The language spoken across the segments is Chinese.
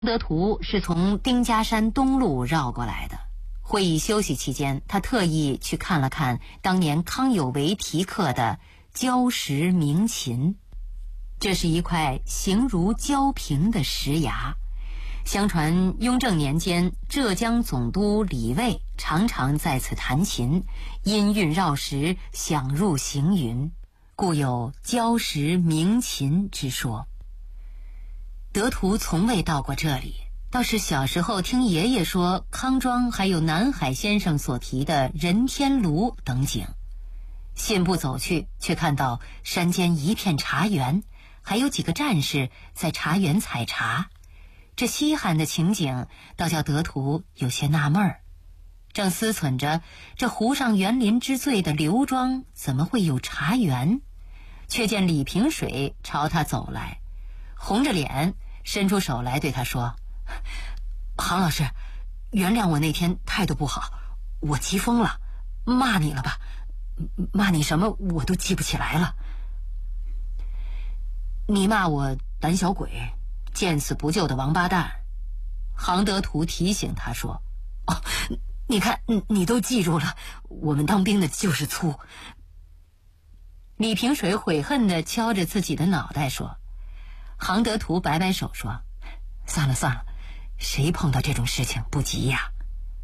德图是从丁家山东路绕过来的。会议休息期间，他特意去看了看当年康有为题刻的礁石鸣琴。这是一块形如胶瓶的石崖，相传雍正年间，浙江总督李卫常常在此弹琴，音韵绕石，响入行云，故有礁石鸣琴之说。德图从未到过这里，倒是小时候听爷爷说康庄还有南海先生所提的任天炉等景。信步走去，却看到山间一片茶园，还有几个战士在茶园采茶。这稀罕的情景倒叫德图有些纳闷儿。正思忖着这湖上园林之最的刘庄怎么会有茶园，却见李平水朝他走来，红着脸伸出手来对他说：杭老师，原谅我那天态度不好，我急疯了，骂你了吧？骂你什么我都记不起来了。你骂我胆小鬼，见死不救的王八蛋。杭德图提醒他说：你看你都记住了，我们当兵的就是粗。李平水悔恨地敲着自己的脑袋说。杭德图摆摆手说：算了算了，谁碰到这种事情不急呀？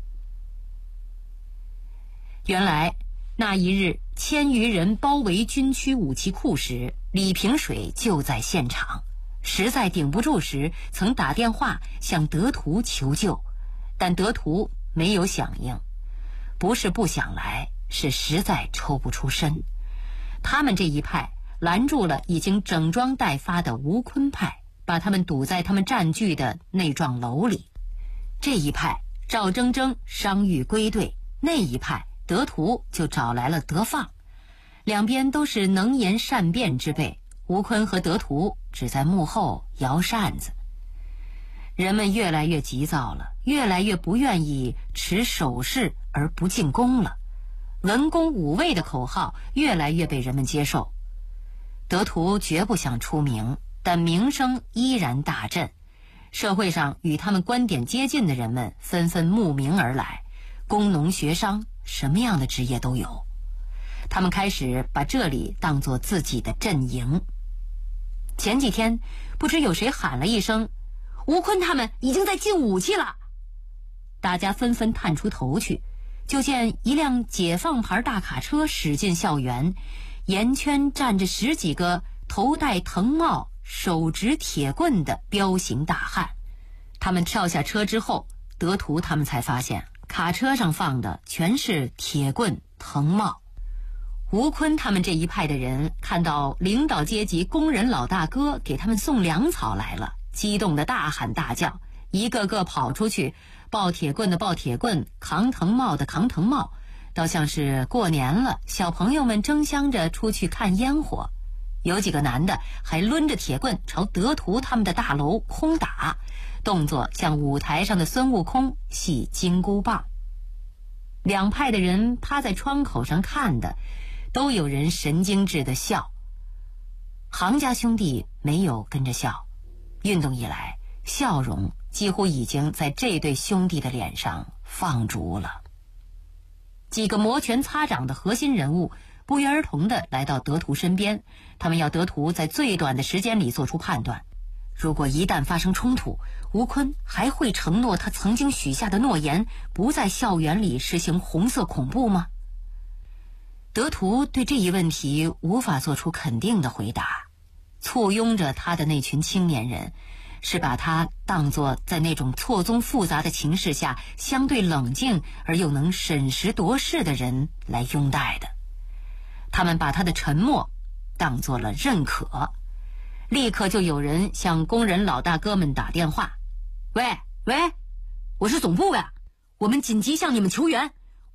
原来那一日1000余人包围军区武器库时，李平水就在现场，实在顶不住时曾打电话向德图求救，但德图没有响应，不是不想来，是实在抽不出身。他们这一派拦住了已经整装待发的吴坤派，把他们堵在他们占据的那幢楼里。这一派赵铮铮伤愈归队，那一派德图就找来了德放。两边都是能言善辩之辈，吴坤和德图只在幕后摇扇子。人们越来越急躁了，越来越不愿意持守势而不进攻了。文攻武卫的口号越来越被人们接受。德图绝不想出名，但名声依然大振。社会上与他们观点接近的人们纷纷慕名而来，工农学商什么样的职业都有。他们开始把这里当作自己的阵营。前几天不知有谁喊了一声：吴坤他们已经在进武器了。大家纷纷探出头去，就见一辆解放牌大卡车驶进校园，沿圈站着10几个头戴藤帽手执铁棍的彪形大汉。他们跳下车之后，德图他们才发现卡车上放的全是铁棍藤帽。吴坤他们这一派的人看到领导阶级工人老大哥给他们送粮草来了，激动的大喊大叫，一个个跑出去，抱铁棍的抱铁棍，扛藤帽的扛藤帽，倒像是过年了，小朋友们争相着出去看烟火。有几个男的还抡着铁棍朝德图他们的大楼轰打，动作像舞台上的孙悟空戏金箍棒。两派的人趴在窗口上看的，都有人神经质的笑。杭家兄弟没有跟着笑，运动以来，笑容几乎已经在这对兄弟的脸上放逐了。几个摩拳擦掌的核心人物不约而同地来到德图身边，他们要德图在最短的时间里做出判断。如果一旦发生冲突，吴坤还会承诺他曾经许下的诺言，不在校园里实行红色恐怖吗？德图对这一问题无法做出肯定的回答。簇拥着他的那群青年人是把他当作在那种错综复杂的情势下相对冷静而又能审时度势的人来拥戴的。他们把他的沉默当作了认可。立刻就有人向工人老大哥们打电话：喂，我是总部呀，我们紧急向你们求援，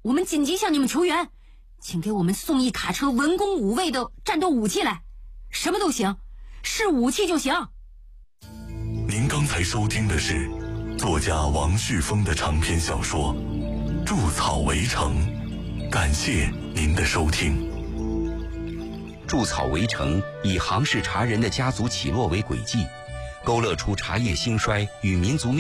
请给我们送一卡车文攻武卫的战斗武器来，什么都行，是武器就行。 您刚才收听的是作家王旭峰的长篇小说《筑草围城》，感谢您的收听。 筑草围城以杭氏茶人的家族起落为轨迹， 勾勒出茶叶兴衰与民族